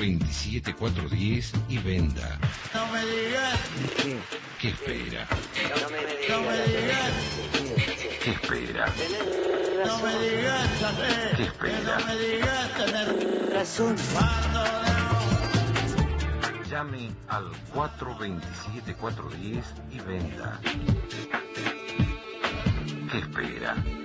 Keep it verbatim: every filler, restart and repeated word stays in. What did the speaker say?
veintisiete, cuatrocientos diez y venda. No me digas. ¿Qué? ¿Qué espera? No me digas. No me digas. ¿Qué espera? No me digas, José. ¿Qué espera? No me digas tener razón. Cuando llame al cuatro veintisiete, cuatrocientos diez y venda. ¿Qué espera?